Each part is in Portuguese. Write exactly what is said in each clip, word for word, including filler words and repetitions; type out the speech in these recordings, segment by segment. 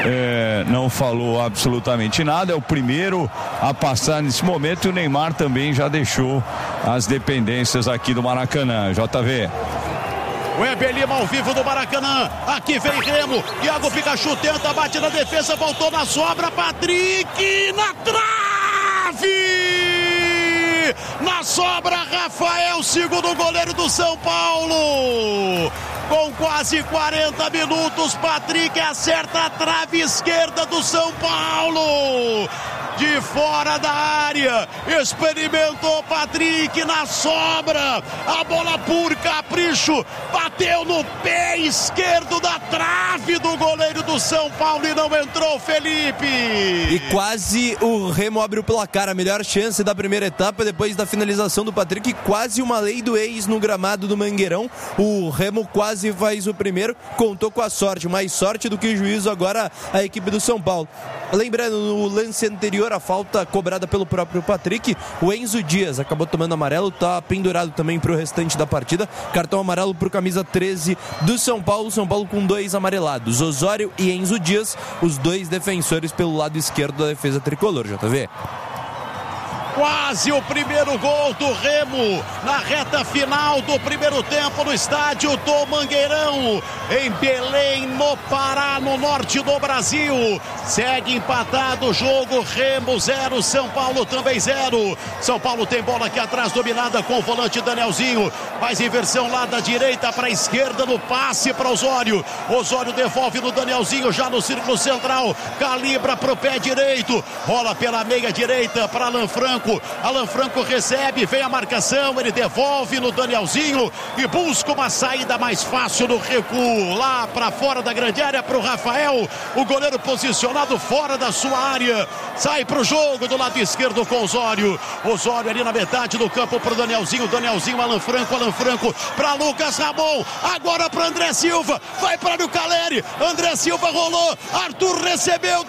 é, não falou absolutamente nada, é o primeiro a passar nesse momento, e o Neymar também já deixou as dependências aqui do Maracanã. J V. O Weber Lima ao vivo do Maracanã. Aqui vem Remo. Iago Pikachu tenta, bate na defesa, voltou na sobra. Patrick na trave! Na sobra, Rafael, segundo goleiro do São Paulo. Com quase quarenta minutos, Patrick acerta a trave esquerda do São Paulo. De fora da área, experimentou Patrick na sobra, a bola por capricho, bateu no pé esquerdo da trave do goleiro do São Paulo e não entrou, Felipe. E quase o Remo abre o placar, a melhor chance da primeira etapa depois da finalização do Patrick, quase uma lei do ex no gramado do Mangueirão. O Remo quase faz o primeiro, contou com a sorte, mais sorte do que juízo agora a equipe do São Paulo. Lembrando, no lance anterior, a falta cobrada pelo próprio Patrick, o Enzo Dias acabou tomando amarelo, tá pendurado também pro restante da partida, cartão amarelo pro camisa treze do São Paulo, São Paulo com dois amarelados, Osório e Enzo Dias, os dois defensores pelo lado esquerdo da defesa tricolor, J V. Quase o primeiro gol do Remo na reta final do primeiro tempo no estádio do Mangueirão, em Belém, no Pará, no norte do Brasil. Segue empatado o jogo, Remo zero, São Paulo também zero. São Paulo tem bola aqui atrás, dominada com o volante Danielzinho, faz inversão lá da direita para a esquerda no passe para Osório. Osório devolve no Danielzinho, já no círculo central, calibra para o pé direito, rola pela meia direita para Alan Franco. Alan Franco recebe, vem a marcação, ele devolve no Danielzinho e busca uma saída mais fácil no recuo, lá para fora da grande área para o Rafael, o goleiro posicionado fora da sua área, sai para o jogo do lado esquerdo com Osório, Osório ali na metade do campo para o Danielzinho, Danielzinho, Alan Franco, Alan Franco para Lucas Ramon, agora para André Silva, vai para o Caleri, André Silva rolou, Arthur recebeu,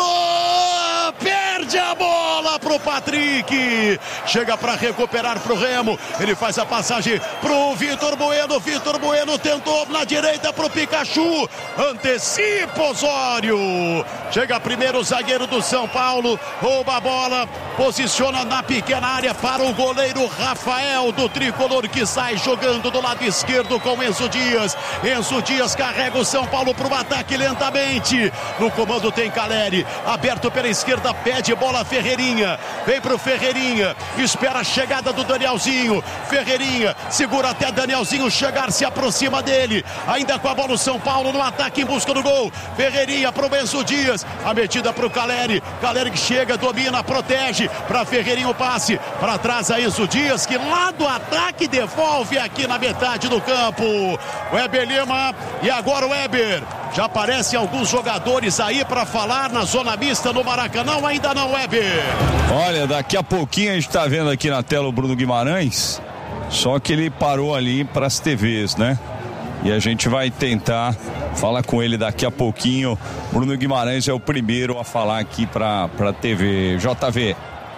dominou, perde a bola para o Patrick. Chega para recuperar para o Remo, ele faz a passagem para o Vitor Bueno, Vitor Bueno tentou na direita para o Pikachu, antecipa Osório, chega primeiro o zagueiro do São Paulo, rouba a bola, posiciona na pequena área para o goleiro Rafael do tricolor, que sai jogando do lado esquerdo com Enzo Dias. Enzo Dias carrega o São Paulo para o ataque lentamente, no comando tem Caleri, aberto pela esquerda, pede bola Ferreirinha, vem para o Ferreirinha, espera a chegada do Danielzinho, Ferreirinha segura até Danielzinho chegar, se aproxima dele, ainda com a bola o São Paulo no ataque em busca do gol, Ferreirinha para o Enzo Dias, a metida para o Caleri, Caleri que chega, domina, protege, para Ferreirinha o passe, para trás a Enzo Dias, que lá do ataque devolve aqui na metade do campo, Weber Lima, e agora o Weber. Já aparecem alguns jogadores aí para falar na zona mista no Maracanã, ainda não, Weber? Olha, daqui a pouquinho a gente está vendo aqui na tela o Bruno Guimarães, só que ele parou ali para as T Vs, né? E a gente vai tentar falar com ele daqui a pouquinho. Bruno Guimarães é o primeiro a falar aqui para a T V. J V.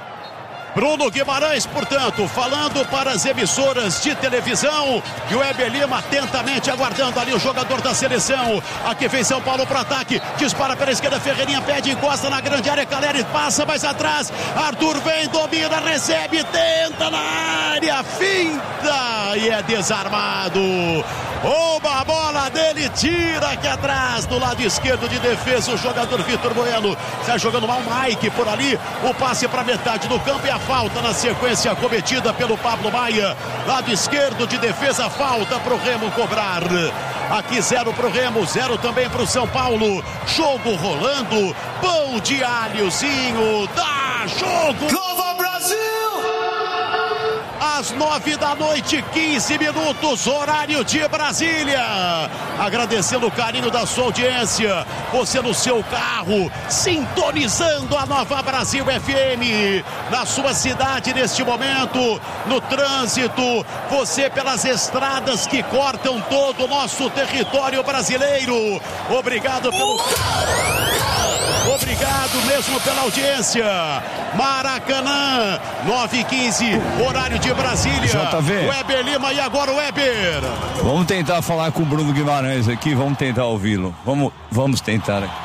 Bruno Guimarães, portanto, falando para as emissoras de televisão, e o Weber Lima atentamente aguardando ali o jogador da seleção. Aqui vem São Paulo para ataque, dispara pela esquerda, Ferreirinha pede, encosta na grande área, Caleri passa mais atrás, Arthur vem, domina, recebe, tenta na área, finta e é desarmado. Rouba a bola dele, tira aqui atrás do lado esquerdo de defesa o jogador Vitor Bueno. Sai jogando mal Mike por ali, o passe para metade do campo e a falta na sequência cometida pelo Pablo Maia. Lado esquerdo de defesa, falta para o Remo cobrar. Aqui zero para o Remo, zero também para o São Paulo. Jogo rolando, pão de alhozinho, dá jogo. Nova Brasil! Às nove da noite, quinze minutos, horário de Brasília. Agradecendo o carinho da sua audiência. Você no seu carro, sintonizando a Nova Brasil F M. Na sua cidade neste momento, no trânsito. Você pelas estradas que cortam todo o nosso território brasileiro. Obrigado pelo... Obrigado mesmo pela audiência. Maracanã, nove e quinze, horário de Brasília. J V. Weber Lima e agora o Weber. Vamos tentar falar com o Bruno Guimarães aqui, vamos tentar ouvi-lo. Vamos, vamos tentar.